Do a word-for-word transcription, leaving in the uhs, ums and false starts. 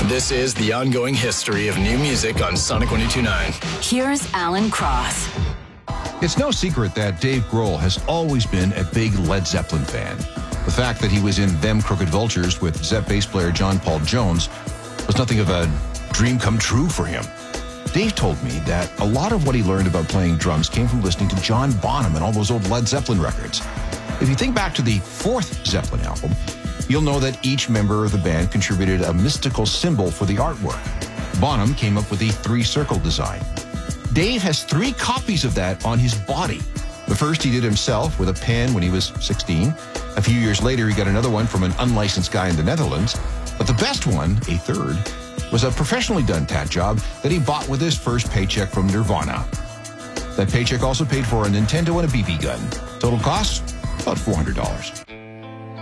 This is the ongoing history of new music on Sonic one oh two point nine. Here's Alan Cross. It's no secret that Dave Grohl has always been a big Led Zeppelin fan. The fact that he was in Them Crooked Vultures with Zepp bass player John Paul Jones was nothing of a dream come true for him. Dave told me that a lot of what he learned about playing drums came from listening to John Bonham and all those old Led Zeppelin records. If you think back to the fourth Zeppelin album, you'll know that each member of the band contributed a mystical symbol for the artwork. Bonham came up with the three-circle design. Dave has three copies of that on his body. The first he did himself with a pen when he was sixteen. A few years later, he got another one from an unlicensed guy in the Netherlands. But the best one, a third, was a professionally done tat job that he bought with his first paycheck from Nirvana. That paycheck also paid for a Nintendo and a B B gun. Total cost, about four hundred dollars.